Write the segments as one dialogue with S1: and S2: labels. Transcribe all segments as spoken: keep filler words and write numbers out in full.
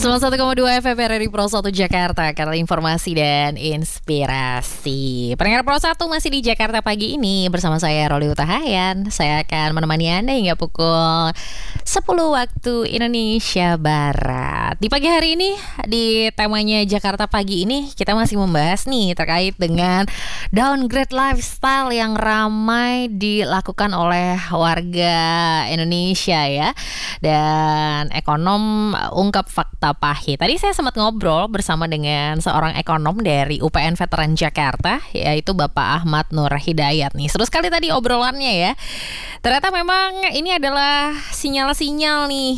S1: seratus satu koma dua F M R R I Pro satu Jakarta, karena informasi dan inspirasi. Pendengar Pro satu masih di Jakarta pagi ini bersama saya Roli Utahayan. Saya akan menemani Anda hingga pukul sepuluh waktu Indonesia Barat. Di pagi hari ini, di temanya Jakarta pagi ini, kita masih membahas nih terkait dengan downgrade lifestyle yang ramai dilakukan oleh warga Indonesia ya. Dan ekonom ungkap fakta pahit. Tadi saya sempat ngobrol bersama dengan seorang ekonom dari U P N Veteran Jakarta, yaitu Bapak Ahmad Nur Hidayat nih. Seru sekali tadi obrolannya ya. Ternyata memang ini adalah sinyal-sinyal nih.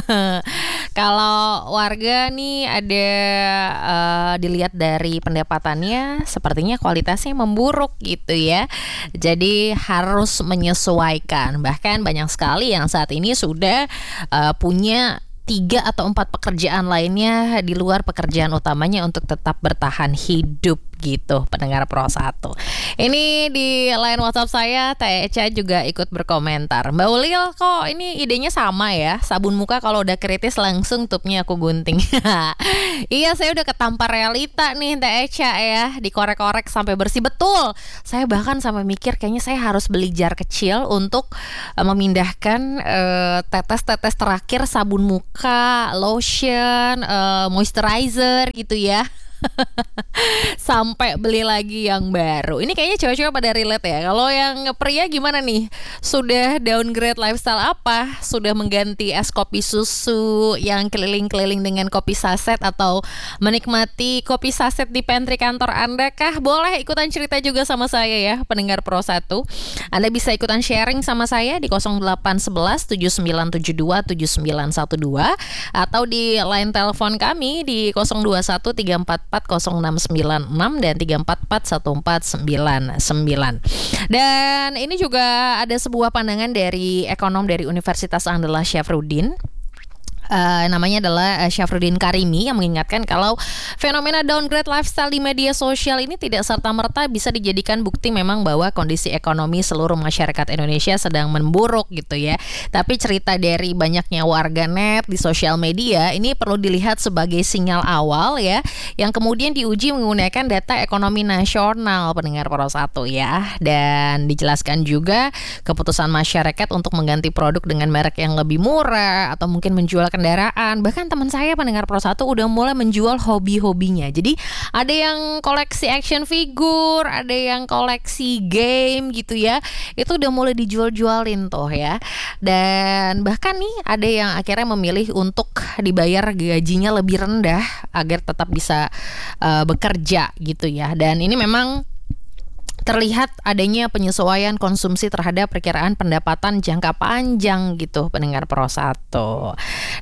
S1: Kalau warga nih ada uh, dilihat dari pendapatannya, sepertinya kualitasnya memburuk gitu ya. Jadi harus menyesuaikan. Bahkan banyak sekali yang saat ini sudah uh, punya tiga atau empat pekerjaan lainnya di luar pekerjaan utamanya untuk tetap bertahan hidup gitu, pendengar Pro satu. Ini di line WhatsApp saya, Teh Eca juga ikut berkomentar. Mbak Ulil, kok ini idenya sama ya? Sabun muka kalau udah kritis langsung tubnya aku gunting. Iya, saya udah ketampar realita nih Teh Eca ya, dikorek-korek sampai bersih betul. Saya bahkan sampai mikir kayaknya saya harus beli jar kecil untuk uh, memindahkan uh, tetes-tetes terakhir sabun muka, lotion, uh, moisturizer gitu ya. Sampai beli lagi yang baru. Ini kayaknya cewek-cewek pada relate ya. Kalau yang pria gimana nih? Sudah downgrade lifestyle apa? Sudah mengganti es kopi susu yang keliling-keliling dengan kopi saset, atau menikmati kopi saset di pantry kantor Anda kah? Boleh ikutan cerita juga sama saya ya, pendengar Pro satu. Anda bisa ikutan sharing sama saya di nol delapan satu satu tujuh sembilan tujuh dua tujuh sembilan satu dua atau di line telepon kami di nol dua satu tiga empat empat nol enam sembilan enam dan tiga empat empat satu empat sembilan sembilan. Dan ini juga ada sebuah pandangan dari ekonom dari Universitas Andalas Syafruddin. Uh, namanya adalah uh, Syafruddin Karimi, yang mengingatkan kalau fenomena downgrade lifestyle di media sosial ini tidak serta-merta bisa dijadikan bukti memang bahwa kondisi ekonomi seluruh masyarakat Indonesia sedang memburuk gitu ya. Tapi cerita dari banyaknya warganet di sosial media ini perlu dilihat sebagai sinyal awal ya, yang kemudian diuji menggunakan data ekonomi nasional, pendengar Pro satu ya. Dan dijelaskan juga keputusan masyarakat untuk mengganti produk dengan merek yang lebih murah atau mungkin menjual kendaraan. Bahkan teman saya pendengar Pro satu udah mulai menjual hobi-hobinya. Jadi ada yang koleksi action figure, ada yang koleksi game gitu ya. Itu udah mulai dijual-jualin tuh ya. Dan bahkan nih ada yang akhirnya memilih untuk dibayar gajinya lebih rendah agar tetap bisa uh, bekerja gitu ya. Dan ini memang terlihat adanya penyesuaian konsumsi terhadap perkiraan pendapatan jangka panjang gitu, pendengar Pro satu.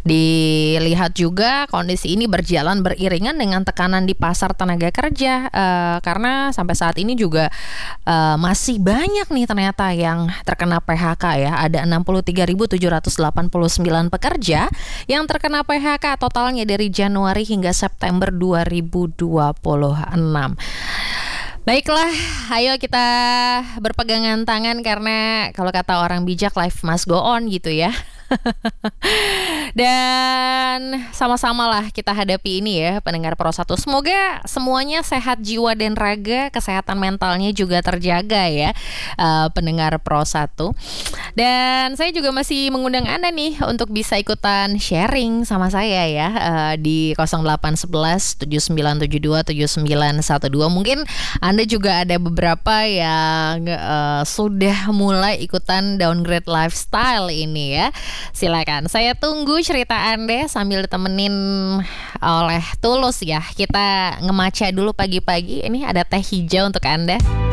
S1: Dilihat juga kondisi ini berjalan beriringan dengan tekanan di pasar tenaga kerja, uh, karena sampai saat ini juga uh, masih banyak nih ternyata yang terkena P H K ya. Ada enam puluh tiga ribu tujuh ratus delapan puluh sembilan pekerja yang terkena P H K totalnya dari Januari hingga September dua ribu dua puluh enam. Baiklah, ayo kita berpegangan tangan karena kalau kata orang bijak, life must go on gitu ya. Dan sama-sama lah kita hadapi ini ya, pendengar Pro satu. Semoga semuanya sehat jiwa dan raga, kesehatan mentalnya juga terjaga ya, uh, pendengar Pro satu. Dan saya juga masih mengundang Anda nih untuk bisa ikutan sharing sama saya ya, uh, di nol delapan satu satu tujuh sembilan tujuh dua tujuh sembilan satu dua. Mungkin Anda juga ada beberapa yang uh, sudah mulai ikutan downgrade lifestyle ini ya. Silakan, saya tunggu cerita Anda sambil ditemenin oleh Tulus ya. Kita ngemaca dulu pagi-pagi. Ini ada teh hijau untuk Anda.